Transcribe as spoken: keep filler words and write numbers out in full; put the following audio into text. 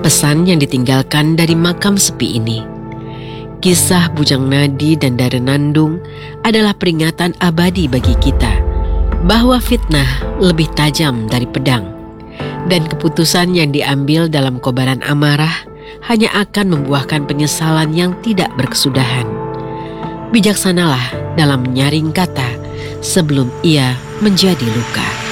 Pesan yang ditinggalkan dari makam sepi ini. Kisah Bujang Nadi dan Dare Nandung adalah peringatan abadi bagi kita bahwa fitnah lebih tajam dari pedang, dan keputusan yang diambil dalam kobaran amarah hanya akan membuahkan penyesalan yang tidak berkesudahan. Bijaksanalah dalam menyaring kata sebelum ia menjadi luka.